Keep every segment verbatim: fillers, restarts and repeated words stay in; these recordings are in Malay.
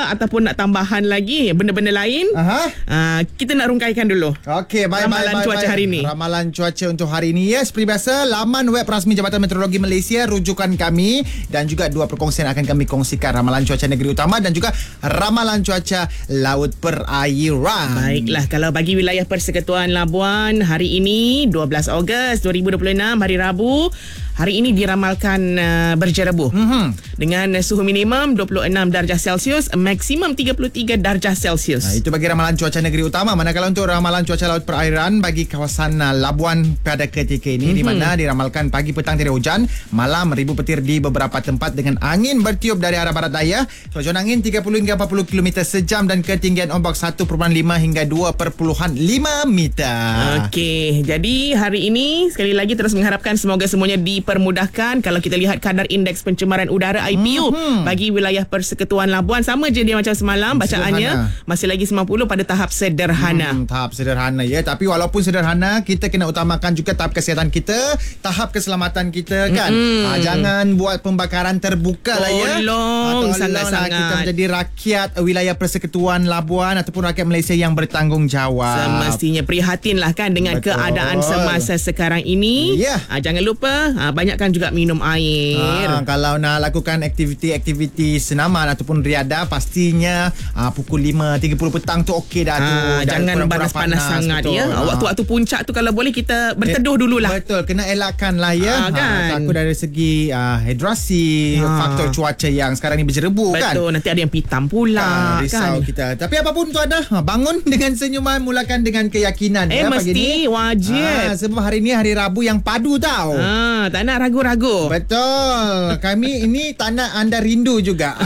ataupun nak tambahan lagi benda-benda lain, Aha. uh, kita nak rungkaikan dulu. Okey, baik, Ramalan baik, cuaca baik. hari ini. Ramalan cuaca untuk hari ini ya, seperti biasa laman web rasmi Jabatan Meteorologi Malaysia, rujukan kami, dan juga dua perkongsian akan kami kongsikan, ramalan cuaca negeri utama dan juga ramalan cuaca laut perairan. Baiklah, kalau bagi wilayah Persekutuan Labuan hari ini dua belas Ogos dua ribu dua puluh enam, hari Rabu, hari ini diramalkan uh, berjerebuh Mm-hmm. dengan suhu minimum dua puluh enam darjah Celsius, maksimum tiga puluh tiga darjah Celsius. Nah, itu bagi ramalan cuaca negeri utama. Manakala untuk ramalan cuaca laut perairan bagi kawasan uh, Labuan pada ketika ini, mm-hmm. di mana diramalkan pagi petang tidak hujan, malam ribu petir di beberapa tempat dengan angin bertiup dari arah barat daya, kecepatan angin tiga puluh hingga empat puluh kilometer sejam dan ketinggian ombak satu perpuluhan lima hingga dua perpuluhan lima meter. Okey, jadi hari ini sekali lagi terus mengharapkan semoga semuanya dipermudahkan. Kalau kita lihat kadar indeks pencemaran udara I P U mm-hmm. bagi wilayah Persekutuan Labuan sama je dia macam semalam, bacaannya sederhana. Masih lagi sembilan puluh pada tahap sederhana. Hmm, tahap sederhana ya, tapi walaupun sederhana, kita kena utamakan juga tahap kesihatan kita, tahap keselamatan kita kan. Mm-hmm. Ha, jangan buat pembakaran terbuka lah ya. Tolong sangat-sangat kita menjadi rakyat wilayah Persekutuan Labuan ataupun rakyat Malaysia yang bertanggungjawab. Semestinya prihatinlah kan dengan Betul. keadaan semasa sekarang ini. Yeah. Ha, jangan lupa ha, banyakkan juga minum air. Ha, kalau nak lakukan aktiviti-aktiviti senaman ataupun riadah, pastinya ha, pukul lima tiga puluh petang tu okey dah tu. Ha, jangan panas-panas sangat betul. ya. Ha. Waktu-waktu puncak tu kalau boleh kita berteduh dululah. Betul, kena elakkan lah ya. Ha, kan? Ha, takut dari segi uh, hidrasi, ha. faktor cuaca yang sekarang ni berjerebu Betul, kan. Betul, nanti ada yang pitam pula ha, risau kan. kita. Tapi apapun tu ada, ha, bangun dengan senyuman, mulakan dengan keyakinan. Eh ya, mesti pagi ni. wajib. Ha, sebab hari ni hari Rabu yang padu tau. Ha, tak nak ragu-ragu. Betul. Kami ini tak nak anda rindu juga.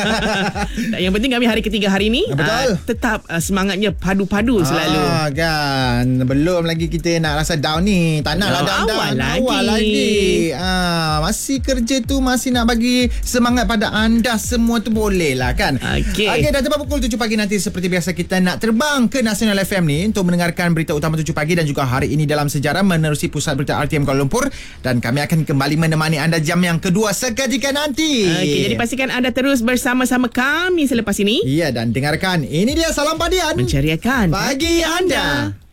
Yang penting kami hari ketiga hari ni Betul. Uh, tetap uh, semangatnya padu-padu selalu. Ah, kan. Belum lagi kita nak rasa down ni. Tak nak lah down, awal down. lagi. Awal lagi. Ah, masih kerja tu, masih nak bagi semangat pada anda semua tu boleh lah kan. Okey. Okey, dah tepat pukul tujuh pagi nanti seperti biasa kita nak terbang ke Nasional F M ni untuk mendengarkan berita utama tujuh pagi dan juga hari ini dalam sejarah menerusi pusat berita R T M Kuala Lumpur, dan kami akan kembali menemani anda jam yang kedua seketika nanti. Okey, jadi pastikan anda terus bersama-sama kami selepas ini. Ya, dan dengarkan ini dia Salam Padian menceriakan bagi anda.